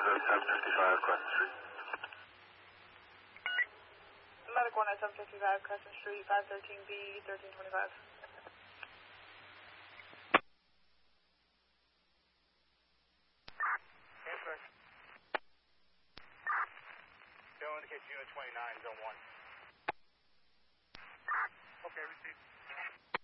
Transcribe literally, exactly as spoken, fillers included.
seven fifty-five, Crescent Street. Medic one at seven fifty-five Crescent Street, five thirteen B, thirteen twenty-five. Answer. Don't indicate unit twenty-nine, zone one. Okay, received.